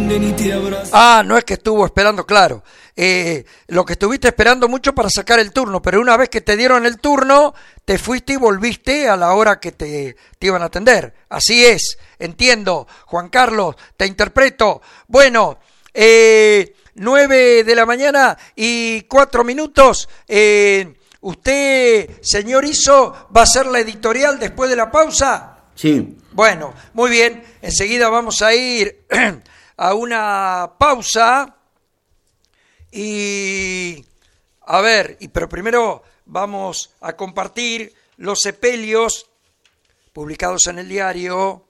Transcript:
Ah, no es que estuvo esperando, claro. Lo que estuviste esperando mucho para sacar el turno, pero una vez que te dieron el turno, te fuiste y volviste a la hora que te iban a atender. Así es, entiendo. Juan Carlos, te interpreto. Bueno, 9 de la mañana y 4 minutos. Usted, señor Iso, va a hacer la editorial después de la pausa. Sí. Bueno, muy bien. Enseguida vamos a ir a una pausa y a ver, pero primero vamos a compartir los sepelios publicados en el diario